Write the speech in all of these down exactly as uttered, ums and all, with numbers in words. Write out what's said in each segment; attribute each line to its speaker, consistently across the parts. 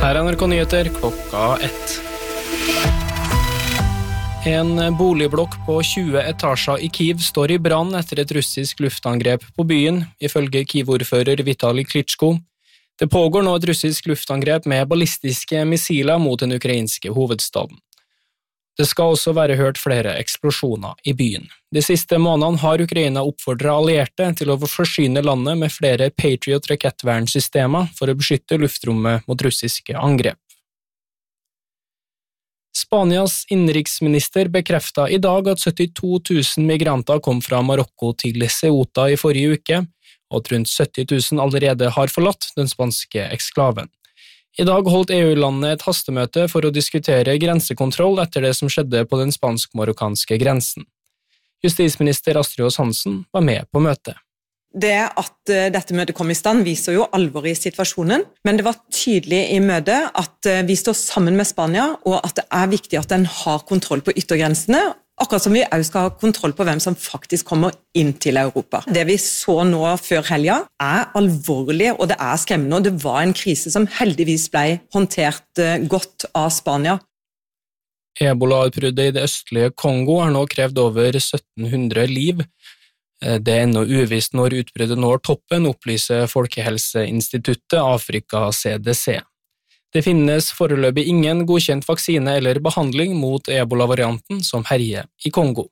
Speaker 1: Her er N R K Nyheter klokka ett. En boligblokk på tjue etasjer i Kiev står i brann etter et russisk luftangrep på byen, ifølge Kiev-ordfører Vitali Klitschko. Det pågår nå et russisk luftangrep med ballistiske missiler mot den ukrainske hovedstaden. Det skal også være hørt flere eksplosjoner i byen. De siste månedene har Ukraina oppfordret allierte til å forsyne landet med flere Patriot-rakettvernsystemer for å beskytte luftrommet mot russiske angrep. Spanias innenriksminister bekreftet i dag at syttito tusen migranter kom fra Marokko til Ceuta i forrige uke, og at rundt sytti tusen allerede har forlatt den spanske eksklaven. I dag holdt E U-landene et hastemøte for å diskutere grensekontroll etter det som skjedde på den spansk-marokkanske grensen. Justisminister Astrid Aas Hansen var med på møtet.
Speaker 2: Det at dette møtet kom i stand viser jo alvor i situasjonen, men det var tydelig i møtet at vi står sammen med Spania, og at det er viktig at den har kontroll på yttergrensene, akkurat som vi også skal ha kontroll på hvem som faktisk kommer inn til Europa. Det vi så nå før helga er alvorlig, og det er skremmende, og det var en krise som heldigvis ble håndtert godt av Spania.
Speaker 1: Ebola-utbruddet i det østlige Kongo har nå krevd over sytten hundre liv. Det er ennå uvisst når utbruddet når toppen, opplyser Folkehelseinstituttet Afrika C D C. Det finnes foreløpig ingen godkjent vaksine eller behandling mot ebola-varianten som herjer i Kongo.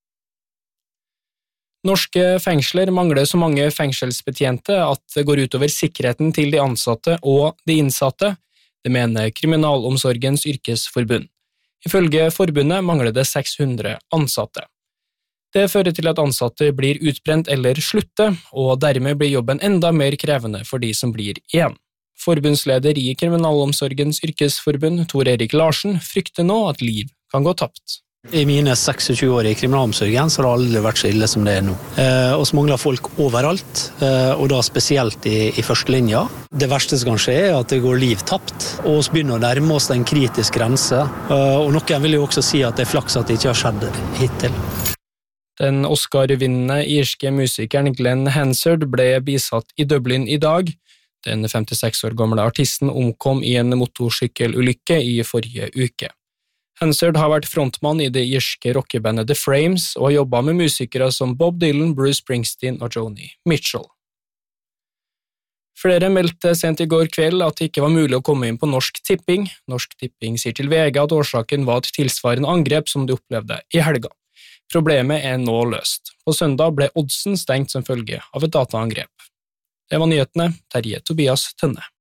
Speaker 1: Norske fengsler mangler så mange fengselsbetjente at det går utover sikkerheten til de ansatte og de innsatte, det mener Kriminalomsorgens yrkesforbund. Ifølge forbundet mangler det seks hundre ansatte. Det fører til at ansatte blir utbrent eller slutter, og dermed blir jobben enda mer krevende for de som blir igjen. Forbundsleder i Kriminalomsorgens yrkesforbund, Tor Erik Larsen, frykter nå at liv kan gå tapt.
Speaker 3: I mine tjueseks år i kriminalomsorgen så har det aldri vært så ille som det er nå. Eh, og så mangler folk overalt, eh, og da spesielt i, i første linja. Det verste som kan skje er at det går liv tapt, og vi begynner å nærme oss en kritisk grense. Eh, og noen vil jo også si at det er flaks at det ikke har skjedd hittil.
Speaker 1: Den Oscar-vinnende irske musikeren Glenn Hansard ble bisatt i Dublin i dag. Den femtiseks år gamle artisten omkom i en motorsykkelulykke i forrige uke. Hansard har vært frontmann i det irske rockebandet The Frames og har jobbet med musikere som Bob Dylan, Bruce Springsteen og Joni Mitchell. Flere meldte sent i går kveld at det ikke var mulig å komme inn på Norsk Tipping. Norsk Tipping sier til V G at årsaken var et tilsvarende angrep som de opplevde i helga. Problemet er nå løst. På søndag ble oddsen stengt som følge av et dataangrep. Det var nyhetene. Terje Tobias Tønne.